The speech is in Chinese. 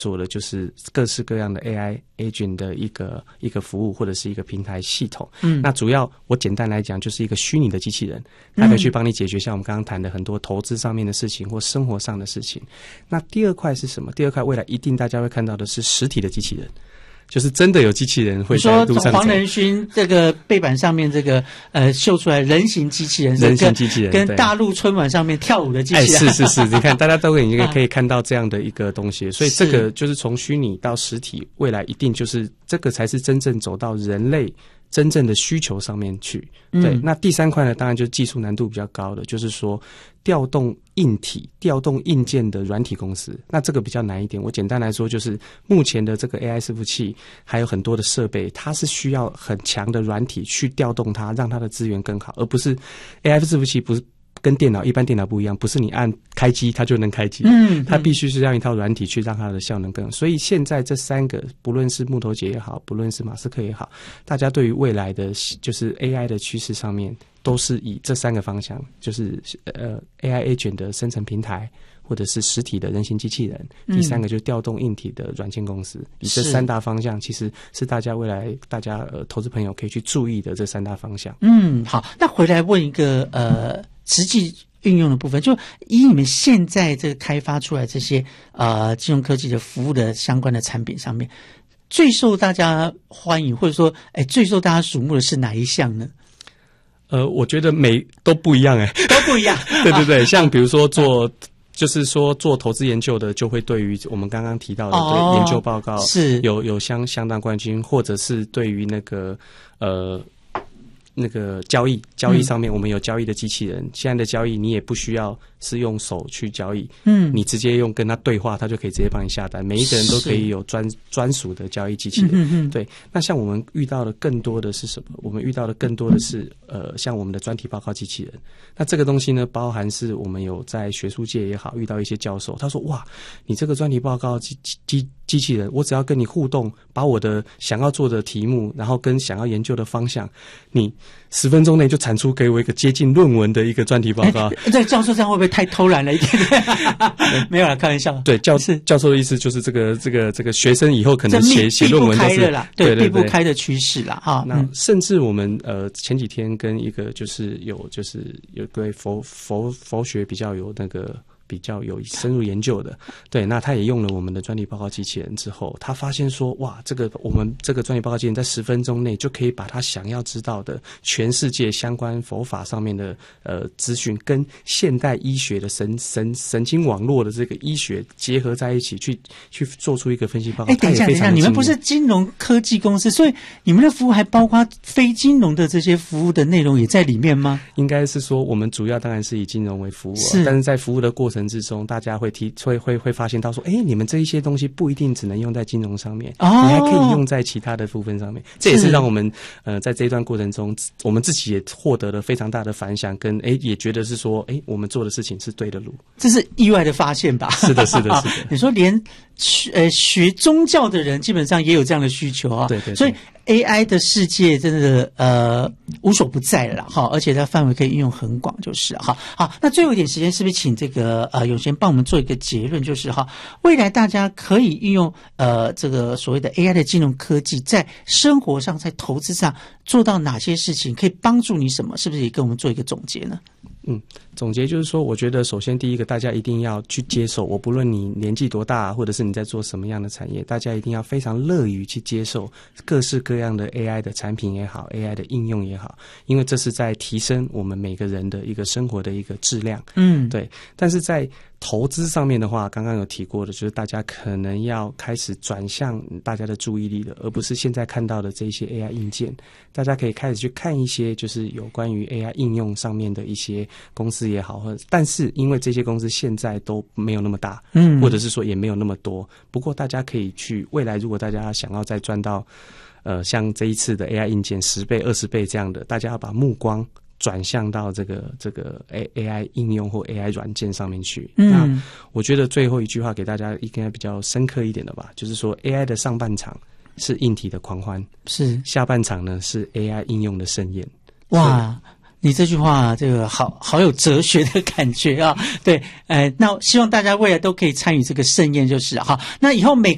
做的就是各式各样的 AI agent 的一个服务或者是一个平台系统。那主要我简单来讲就是一个虚拟的机器人，它可以去帮你解决像我们刚刚谈的很多投资上面的事情或生活上的事情。那第二块是什么？第二块未来一定大家会看到的是实体的机器人。就是真的有机器人会在路上走。 黄仁勋这个背板上面这个秀出来人形机器人， 人形机器人跟大陆春晚上面跳舞的机器人， 是，你看大家都已经可以看到这样的一个东西，所以这个就是从虚拟到实体，未来一定就是这个才是真正走到人类真正的需求上面去。对，那第三块呢，当然就是技术难度比较高的，就是说调动硬体、调动硬件的软体公司。那这个比较难一点。我简单来说，就是目前的这个 AI 伺服器还有很多的设备，它是需要很强的软体去调动它，让它的资源更好，而不是 AI 伺服器不是。跟一般电脑不一样，不是你按开机它就能开机，它必须是让一套软体去让它的效能更好。所以现在这三个，不论是木头姐也好，不论是马斯克也好，大家对于未来的就是 AI 的趋势上面，都是以这三个方向，就是AI agent 的生成平台，或者是实体的人形机器人，第三个就是调动硬体的软件公司。以这三大方向，其实是大家未来大家投资朋友可以去注意的这三大方向。 好，那回来问一个实际运用的部分，就以你们现在这个开发出来这些金融科技的服务的相关的产品上面，最受大家欢迎或者说最受大家瞩目的是哪一项呢？ 我觉得都不一样都不一样。 对，像比如说就是说做投资研究的，就会对于我们刚刚提到的对研究报告是有相当关心，或者是对于那个交易上面，我们有交易的机器人。现在的交易你也不需要是用手去交易，你直接用跟他对话，他就可以直接帮你下单。每一个人都可以有专属的交易机器人。对，那像我们遇到的更多的是什么？我们遇到的更多的是像我们的专题报告机器人。那这个东西呢，包含是我们有在学术界也好遇到一些教授，他说哇，你这个专题报告机器人，我只要跟你互动，把我的想要做的题目，然后跟想要研究的方向，你10分钟内就产出给我一个接近论文的一个专题报告。 对，教授这样会不会太偷懒了一点？没有啦，开玩笑。 对，教授的意思就是这个学生以后可能写论文都是对避不开的趋势啦。哈， 那甚至我们前几天跟一个有对佛学比较有深入研究的，对，那他也用了我们的专题报告机器人之后，他发现说，哇，我们这个专题报告机器人在10分钟内就可以把他想要知道的全世界相关佛法上面的资讯，跟现代医学的神经网络的这个医学结合在一起，去做出一个分析报告。 等一下，你们不是金融科技公司，所以你们的服务还包括非金融的这些服务的内容也在里面吗？ 应该是说，我们主要当然是以金融为服务，但是在服务的过程之中，大家会发现到说，你们这一些东西不一定只能用在金融上面，你还可以用在其他的部分上面。这也是让我们在这一段过程中，我们自己也获得了非常大的反响，跟也觉得是说，我们做的事情是对的路。 这是意外的发现吧？是的。你说连学宗教的人基本上也有这样的需求啊。对，所以 AI 的世界真的无所不在了哈，而且它范围可以应用很广，就是好。那最后一点时间，是不是请这个永贤帮我们做一个结论，就是未来大家可以运用这个所谓的 AI 的金融科技，在生活上、在投资上做到哪些事情，可以帮助你什么？是不是也跟我们做一个总结呢？ 总结就是说，我觉得首先第一个，大家一定要去接受，我不论你年纪多大，或者是你在做什么样的产业，大家一定要非常乐于去接受各式各样的 AI 的产品也好， AI 的应用也好，因为这是在提升我们每个人的一个生活的一个质量。对。但是在投资上面的话，刚刚有提过的，就是大家可能要开始转向大家的注意力了，而不是现在看到的这些 AI 硬件。大家可以开始去看一些就是有关于 AI 应用上面的一些公司也好，但是因为这些公司现在都没有那么大，或者是说也没有那么多。不过大家可以去未来，如果大家想要再赚到像这一次的 AI 硬件10倍、20倍这样的，大家要把目光转向到这个 AI 应用或 AI 软件上面去。那我觉得最后一句话给大家应该比较深刻一点的吧，就是说 AI 的上半场是硬体的狂欢，是下半场呢是 AI 应用的盛宴。哇，你这句话这个好有哲学的感觉啊！对，那希望大家未来都可以参与这个盛宴，就是那以后每